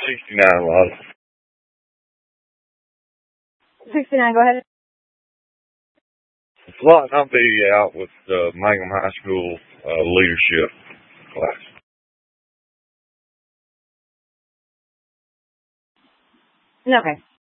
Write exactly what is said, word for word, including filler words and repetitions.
sixty-nine, Lottie. sixty-nine, go ahead. Lottie, I'll be out with the Mangum High School uh, leadership class. Okay.